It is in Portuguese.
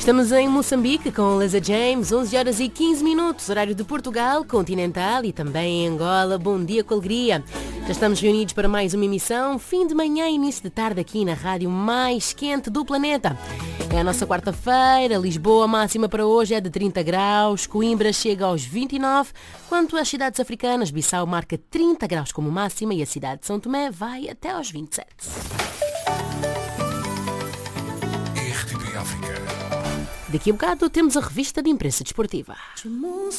Estamos em Moçambique com Lisa James, 11 horas e 15 minutos, horário de Portugal, continental e também em Angola. Bom dia com alegria. Já estamos reunidos para mais uma emissão, fim de manhã e início de tarde aqui na rádio mais quente do planeta. É a nossa quarta-feira, Lisboa máxima para hoje é de 30 graus, Coimbra chega aos 29, quanto às cidades africanas, Bissau marca 30 graus como máxima e a cidade de São Tomé vai até aos 27. RTP África. Daqui a bocado temos a revista de imprensa desportiva.